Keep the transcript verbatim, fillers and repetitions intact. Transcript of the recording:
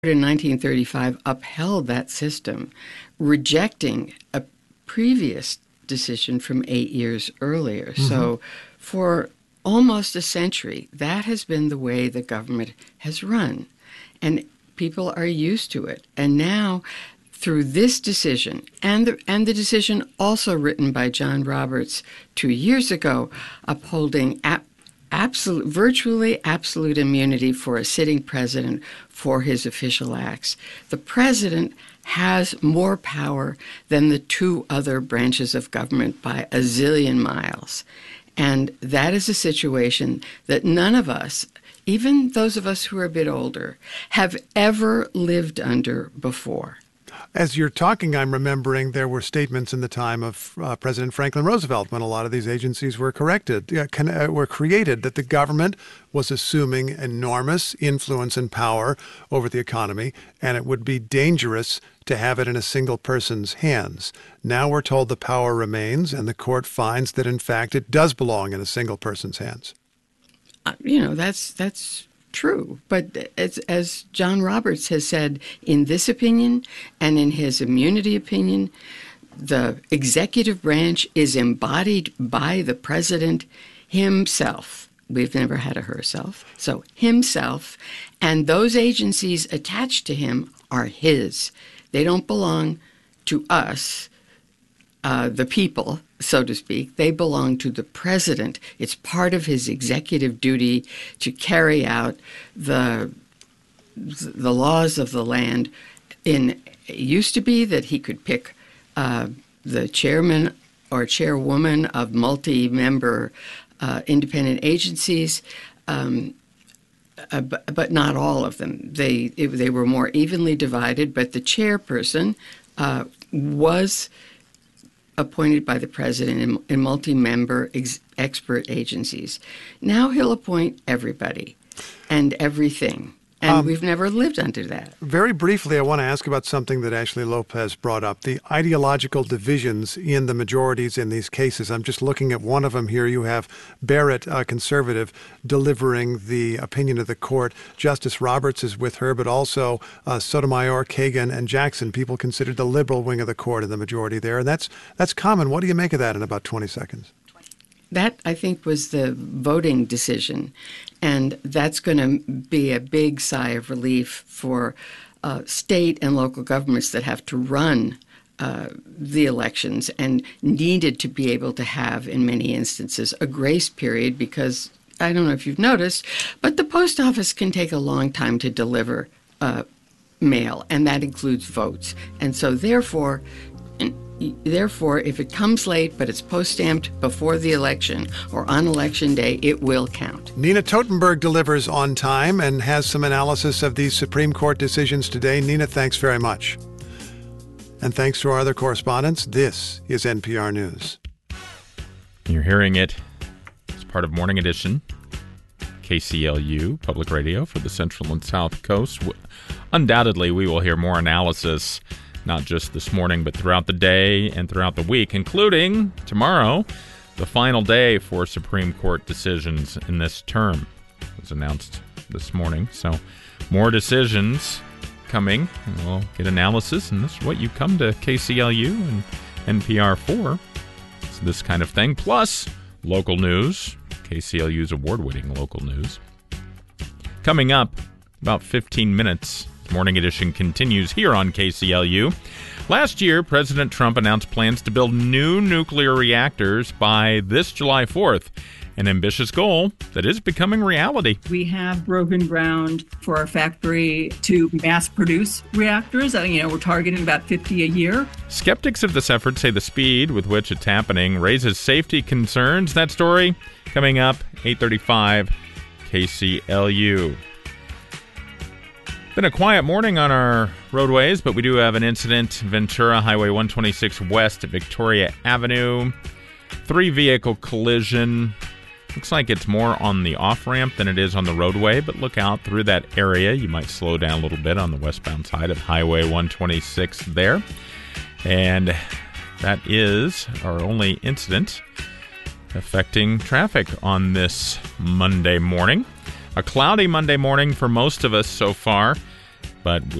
in nineteen thirty-five upheld that system, rejecting a previous decision from eight years earlier. Mm-hmm. So for almost a century, that has been the way the government has run. And people are used to it. And now, through this decision, and the, and the decision also written by John Roberts two years ago, upholding ap- absolute, virtually absolute immunity for a sitting president for his official acts, the president has more power than the two other branches of government by a zillion miles. And that is a situation that none of us, even those of us who are a bit older, have ever lived under before. As you're talking, I'm remembering there were statements in the time of uh, President Franklin Roosevelt when a lot of these agencies were corrected, uh, con- uh, were created, that the government was assuming enormous influence and power over the economy, and it would be dangerous to have it in a single person's hands. Now we're told the power remains, and the court finds that, in fact, it does belong in a single person's hands. Uh, you know, that's that's true. But as, as John Roberts has said in this opinion and in his immunity opinion, the executive branch is embodied by the president himself. We've never had a herself. So himself, and those agencies attached to him are his. They don't belong to us, uh, the people, so to speak. They belong to the president. It's part of his executive duty to carry out the the laws of the land. In it used to be that he could pick uh, the chairman or chairwoman of multi-member uh, independent agencies. Um, Uh, but, but not all of them. They it, they were more evenly divided, but the chairperson uh, was appointed by the president in, in multi-member ex- expert agencies. Now he'll appoint everybody and everything. And um, we've never lived under that. Very briefly, I want to ask about something that Ashley Lopez brought up, the ideological divisions in the majorities in these cases. I'm just looking at one of them here. You have Barrett, a conservative, delivering the opinion of the court. Justice Roberts is with her, but also uh, Sotomayor, Kagan, and Jackson, people considered the liberal wing of the court in the majority there. And that's that's common. What do you make of that in about twenty seconds? That, I think, was the voting decision, and that's going to be a big sigh of relief for uh, state and local governments that have to run uh, the elections and needed to be able to have, in many instances, a grace period because, I don't know if you've noticed, but the post office can take a long time to deliver uh, mail, and that includes votes. And so, therefore, Therefore, if it comes late, but it's post-stamped before the election or on election day, it will count. Nina Totenberg delivers on time and has some analysis of these Supreme Court decisions today. Nina, thanks very much. And thanks to our other correspondents, this is N P R News. You're hearing it as part of Morning Edition, K C L U, Public Radio for the Central and South Coast. Undoubtedly, we will hear more analysis, not just this morning, but throughout the day and throughout the week, including tomorrow, the final day for Supreme Court decisions in this term. It was announced this morning. So more decisions coming, and we'll get analysis, and this is what you come to K C L U and N P R for. It's this kind of thing, plus local news, K C L U's award-winning local news. Coming up, about fifteen minutes, Morning Edition continues here on K C L U. Last year, President Trump announced plans to build new nuclear reactors by this July fourth, an ambitious goal that is becoming reality. We have broken ground for our factory to mass produce reactors. You know, we're targeting about fifty a year. Skeptics of this effort say the speed with which it's happening raises safety concerns. That story coming up, eight thirty-five, K C L U. Been a quiet morning on our roadways, but we do have an incident. Ventura Highway one twenty-six West at Victoria Avenue. Three-vehicle collision. Looks like it's more on the off-ramp than it is on the roadway, but look out through that area. You might slow down a little bit on the westbound side of Highway one twenty-six there. And that is our only incident affecting traffic on this Monday morning. A cloudy Monday morning for most of us so far. but